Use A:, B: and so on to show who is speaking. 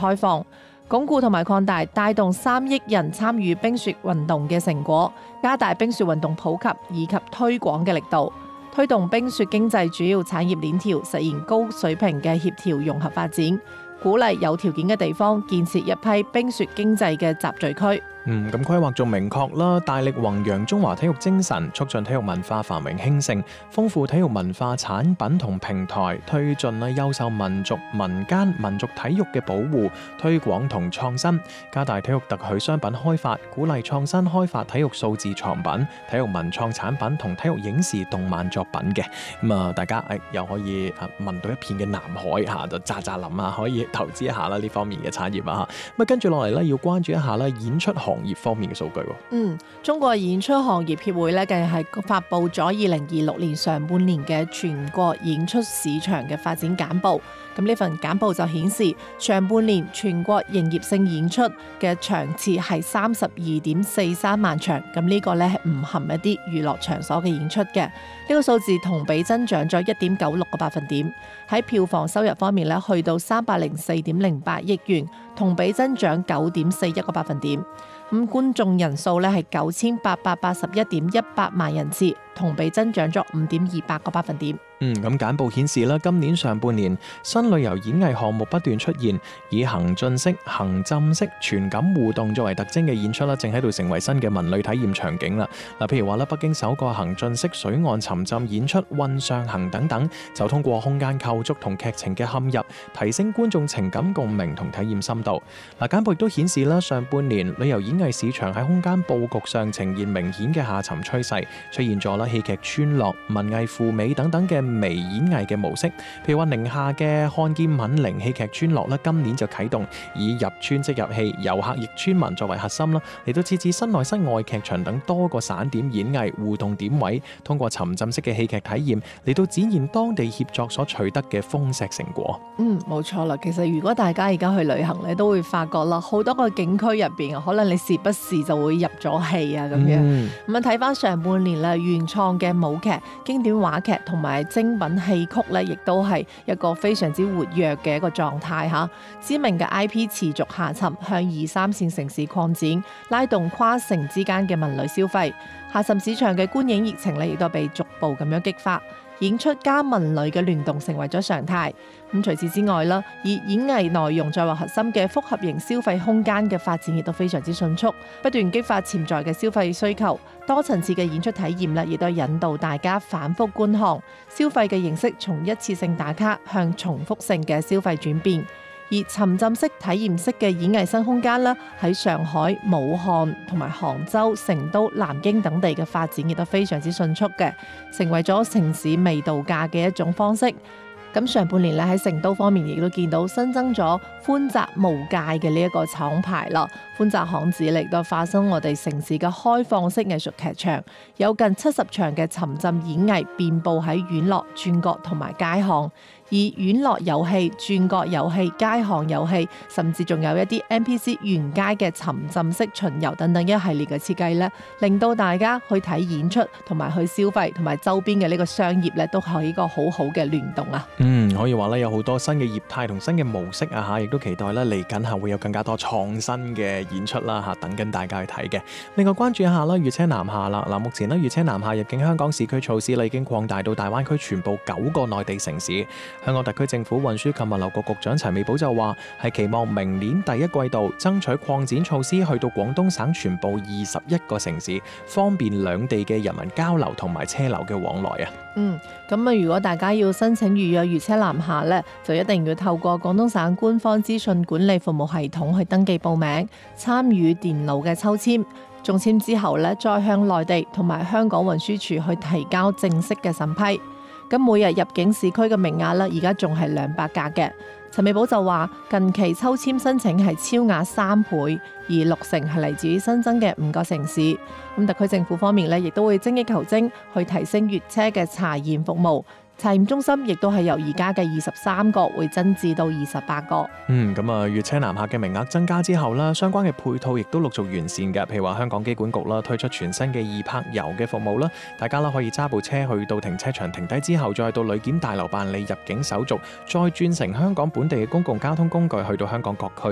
A: 開放，鞏固同埋擴大帶動3億人參與冰雪運動嘅成果，加大冰雪運動普及以及推廣嘅力度，推動冰雪經濟主要產業鏈條實現高水平嘅協調融合發展，鼓勵有條件嘅地方建設一批冰雪經濟嘅集聚區。
B: 咁規劃仲明確啦，大力弘揚中華體育精神，促進體育文化繁榮興盛，豐富體育文化產品同平台，推進優秀民族民間民族體育嘅保護、推廣同創新，加大體育特許商品開發，鼓勵創新開發體育數字藏品、體育文創產品同體育影視動漫作品嘅。咁啊，大家又可以聞到一片嘅南海嚇，就喳喳諗可以投資一下啦呢方面嘅產業啊嚇。咁啊，跟住落嚟咧，要關注一下咧演出行業方面嘅數據。
A: 中國演出行業協會咧近日係發布咗2026年上半年嘅全國演出市場嘅發展簡報。咁呢份簡報就顯示，上半年全國營業性演出嘅場次係32.43萬場。咁呢個咧係唔含一啲娛樂場所嘅演出嘅。呢個數字同比增長咗1.96個百分點。喺票房收入方面咧，去到304.08億元，同比增長9.41個百分點。咁觀眾人數咧係9881.18萬人次，同比增長咗5.28個百分點。
B: 咁簡報顯示啦，今年上半年新旅遊演藝項目不斷出現，以行進式、行浸式、全感互動作為特徵嘅演出啦，正喺度成為新嘅文旅體驗場景啦。譬如話咧，北京首個行進式水岸沉浸演出《雲上行》等等，就通過空間構築同劇情嘅嵌入，提升觀眾情感共鳴同體驗深度。簡報亦都顯示啦，上半年旅遊演藝市場喺空間佈局上呈現明顯嘅下沉趨勢，出現咗啦戲劇村落、文藝赴美等等嘅微演藝嘅模式。譬如話寧夏嘅看見閩寧戲劇村落咧，今年就啟動以入村即入戲、遊客亦村民作為核心啦，嚟到設置室內室外劇場等多個散點演藝互動點位，通過沉浸式嘅戲劇體驗嚟到展現當地協作所取得嘅豐碩成果。
A: 冇錯啦。其實如果大家而家去旅行咧，都會發覺啦，好多個景區入邊可能你時不時就會入咗戲啊咁樣。咁睇翻上半年啦，原創嘅舞劇、經典話劇同埋精品戲曲咧，亦都係一個非常之活躍嘅一個狀態嚇。知名嘅 IP 持續下沉，向2、3線城市擴展，拉動跨城之間嘅文旅消費。下沉市場嘅觀影熱情咧，亦都被逐步咁樣激發。演出加文旅嘅聯動成為咗常態。除此之外啦，以演藝內容作為核心嘅複合型消費空間嘅發展亦都非常之迅速，不斷激發潛在嘅消費需求。多層次嘅演出體驗咧，亦都引導大家反覆觀看，消費嘅形式從一次性打卡向重複性嘅消費轉變。而沉浸式體驗式嘅演藝新空間啦，喺上海、武漢同埋杭州、成都、南京等地嘅發展亦都非常之迅速嘅，成為咗城市微度假嘅一種方式。咁上半年咧喺成都方面亦都見到新增咗寬窄無界嘅呢一個廠牌啦。寬窄巷子亦都發生我哋城市嘅開放式藝術劇場，有近70場嘅沉浸演藝遍佈喺院落、轉角同埋街巷。而院落遊戲、轉角遊戲、街巷遊戲，甚至仲有一啲 NPC 沿街嘅沉浸式巡遊等等一系列嘅設計咧，令到大家去睇演出同埋去消費同埋周邊嘅呢個商業咧，都係一個好好嘅聯動啊！
B: 可以話咧有好多新嘅業態同新嘅模式啊嚇，亦都期待咧嚟緊係會有更加多創新嘅演出啦嚇，等緊大家去睇嘅。另外關注一下啦，粵車南下啦嗱，目前咧粵車南下入境香港市區措施咧已經擴大到大灣區全部9個內地城市。香港特區政府運輸及物流局局長陳美寶就話，係期望明年第一季度爭取擴展措施去到廣東省全部21個城市，方便兩地嘅人民交流同埋車流嘅往來啊。
A: 如果大家要申請預約粵車南下呢，就一定要透過廣東省官方資訊管理服務系統去登記報名，參與電腦嘅抽籤。中籤之後呢，再向內地同埋香港運輸署去提交正式嘅審批。咁每日入境市區嘅名額咧，而家仲係200架嘅。陳美寶就話，近期抽籤申請係超額3倍，而60%係嚟自於新增嘅5個城市。咁特區政府方面咧，亦都會精益求精去提升粵車嘅查驗服務。查驗中心亦都係由而家嘅23個會增至到28個。
B: 粵車南下嘅名額增加之後啦，相關嘅配套亦都陸續完善嘅。譬如話香港機管局啦推出全新嘅易泊遊嘅服務啦，大家啦可以揸部車去到停車場停低之後，再到旅檢大樓辦理入境手續，再轉乘香港本地嘅公共交通工具去到香港各區。